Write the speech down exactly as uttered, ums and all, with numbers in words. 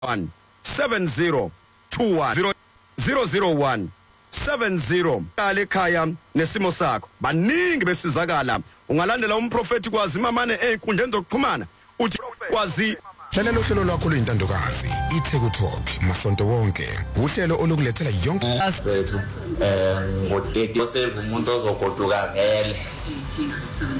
one seven zero two one zero zero zero one seven zero. Kale ekhaya nesimo sakho baningi besizakala. Ungalandela umprofeti kwazi mamane einkundleni zokuxhumana uthi kwazi Hlelo lohlelo lwakho luyintandokazi iTheku Talk masonto wonke uhlelo olukulethela yonke asphethu eh ngotheti osevumuntu ozogoduka vele